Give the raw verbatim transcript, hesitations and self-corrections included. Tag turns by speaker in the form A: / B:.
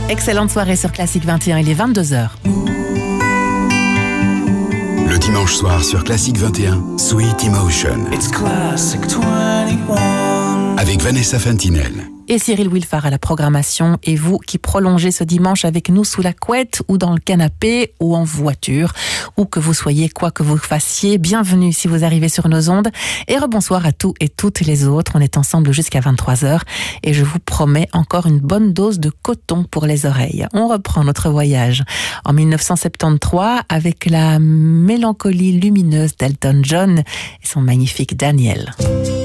A: Excellente soirée sur Classique vingt et un, il est vingt-deux heures.
B: Le dimanche soir sur Classique vingt et un, Sweet Emotion.
C: It's Classic vingt et un.
B: Avec Vanessa Fantinel.
A: Et Cyril Wilfard à la programmation, et vous qui prolongez ce dimanche avec nous sous la couette ou dans le canapé ou en voiture, où que vous soyez, quoi que vous fassiez, bienvenue si vous arrivez sur nos ondes, et rebonsoir à tous et toutes les autres. On est ensemble jusqu'à vingt-trois heures et je vous promets encore une bonne dose de coton pour les oreilles. On reprend notre voyage en dix-neuf cent soixante-treize avec la mélancolie lumineuse d'Elton John et son magnifique Daniel.